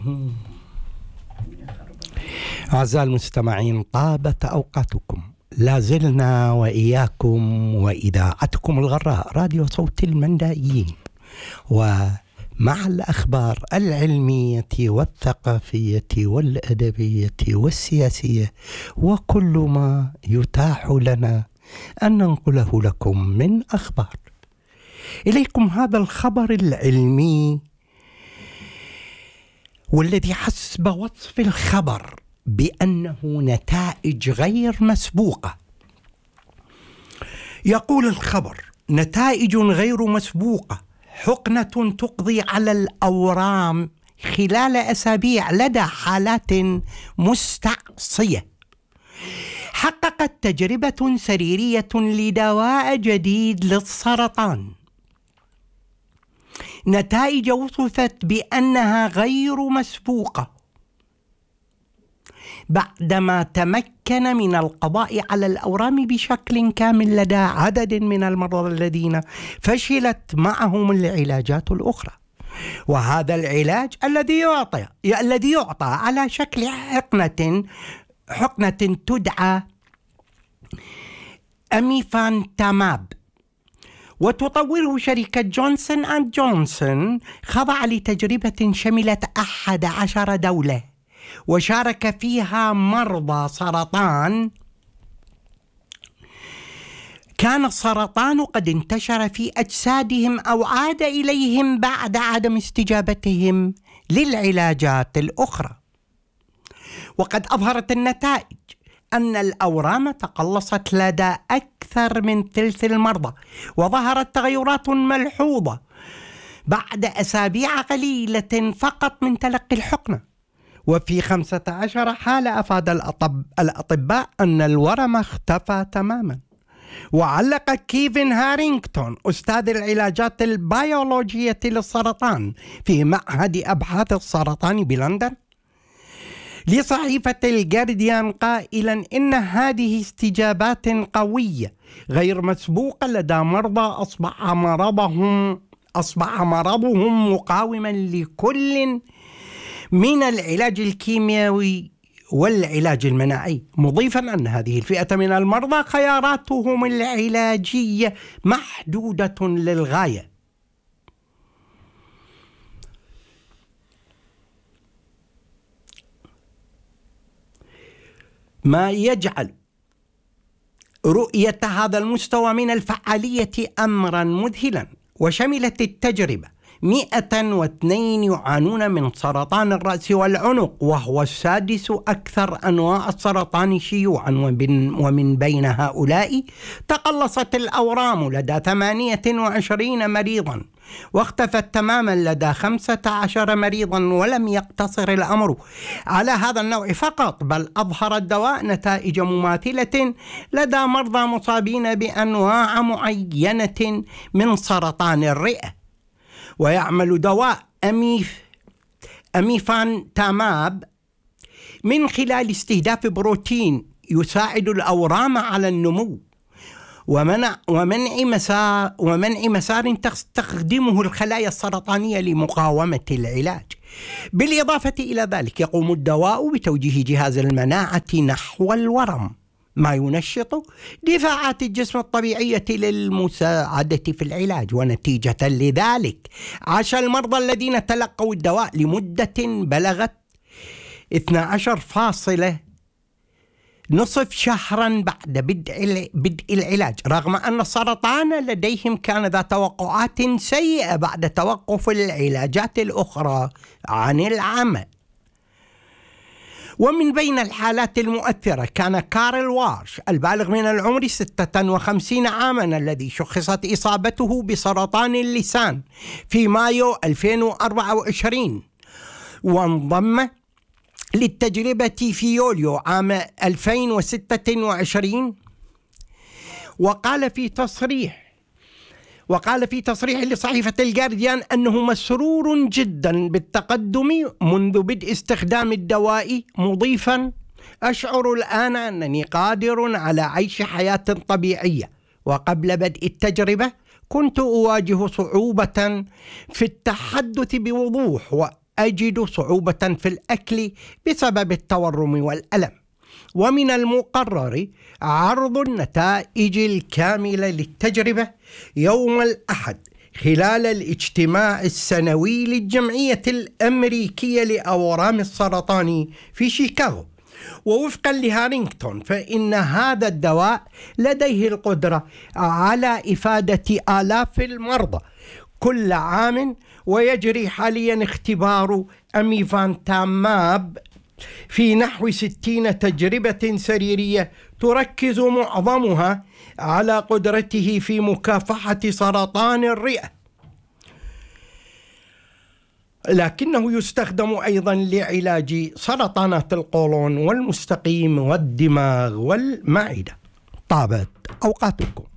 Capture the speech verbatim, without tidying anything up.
أعزائي المستمعين، طابت أوقاتكم. لا زلنا وإياكم وإذاعتكم الغراء راديو صوت المندائيين، ومع الأخبار العلمية والثقافية والأدبية والسياسية وكل ما يتاح لنا أن ننقله لكم من أخبار. إليكم هذا الخبر العلمي، والذي حسب وصف الخبر بأنه نتائج غير مسبوقة. يقول الخبر: نتائج غير مسبوقة، حقنة تقضي على الأورام خلال أسابيع لدى حالات مستعصية. حققت تجربة سريرية لدواء جديد للسرطان نتائج وصفت بأنها غير مسبوقة بعدما تمكن من القضاء على الأورام بشكل كامل لدى عدد من المرضى الذين فشلت معهم العلاجات الأخرى. وهذا العلاج الذي يعطى الذي يعطى على شكل حقنة حقنة تدعى أميفانتاماب، وتطوره شركة جونسون أند جونسون. خضع لتجربة شملت أحد عشر دولة، وشارك فيها مرضى سرطان كان السرطان قد انتشر في أجسادهم أو عاد إليهم بعد عدم استجابتهم للعلاجات الأخرى. وقد أظهرت النتائج أن الأورام تقلصت لدى أكثر من ثلث المرضى، وظهرت تغيرات ملحوظة بعد أسابيع قليلة فقط من تلقي الحقنة. وفي خمسة عشر حالة أفاد الأطباء أن الورم اختفى تماما. وعلق كيفن هارينغتون أستاذ العلاجات البيولوجية للسرطان في معهد أبحاث السرطان بلندن لصحيفة الجارديان قائلا إن هذه استجابات قوية غير مسبوقة لدى مرضى أصبح مرضهم أصبح مرضهم مقاوما لكل من العلاج الكيميائي والعلاج المناعي، مضيفا أن هذه الفئة من المرضى خياراتهم العلاجية محدودة للغاية. ما يجعل رؤية هذا المستوى من الفعالية أمرا مذهلا. وشملت التجربة مئة واثنين يعانون من سرطان الرأس والعنق، وهو السادس أكثر أنواع السرطان شيوعا، ومن بين هؤلاء تقلصت الأورام لدى ثمانية وعشرين مريضا، واختفت تماما لدى خمسة عشر مريضا. ولم يقتصر الأمر على هذا النوع فقط، بل أظهر الدواء نتائج مماثلة لدى مرضى مصابين بأنواع معينة من سرطان الرئة. ويعمل دواء أميف أميفانتاماب من خلال استهداف بروتين يساعد الأورام على النمو ومنع ومنع مسار ومنع مسار تستخدمه الخلايا السرطانية لمقاومة العلاج. بالإضافة إلى ذلك يقوم الدواء بتوجيه جهاز المناعة نحو الورم، ما ينشط دفاعات الجسم الطبيعية للمساعدة في العلاج. ونتيجة لذلك عاش المرضى الذين تلقوا الدواء لمدة بلغت اثنا عشر فاصلة نصف شهرا بعد بدء بدء العلاج، رغم أن السرطان لديهم كان ذا توقعات سيئة بعد توقف العلاجات الأخرى عن العمل. ومن بين الحالات المؤثرة كان كارل وارش البالغ من العمر ستة وخمسين عاما، الذي شخصت إصابته بسرطان اللسان في مايو ألفين وأربعة وعشرين، وانضم للتجربة في يوليو عام ألفين وستة وعشرين. وقال في تصريح وقال في تصريح لصحيفة الجارديان أنه مسرور جدا بالتقدم منذ بدء استخدام الدواء، مضيفا: أشعر الآن أنني قادر على عيش حياة طبيعية، وقبل بدء التجربة كنت أواجه صعوبة في التحدث بوضوح أجد صعوبة في الأكل بسبب التورم والألم. ومن المقرر عرض النتائج الكاملة للتجربة يوم الأحد خلال الاجتماع السنوي للجمعية الأمريكية لأورام السرطان في شيكاغو. ووفقا لهارينغتون فإن هذا الدواء لديه القدرة على إفادة آلاف المرضى كل عام، ويجري حاليا اختبار أميفانتاماب في نحو ستين تجربة سريرية تركز معظمها على قدرته في مكافحة سرطان الرئة، لكنه يستخدم أيضا لعلاج سرطانات القولون والمستقيم والدماغ والمعدة. طابت أوقاتكم.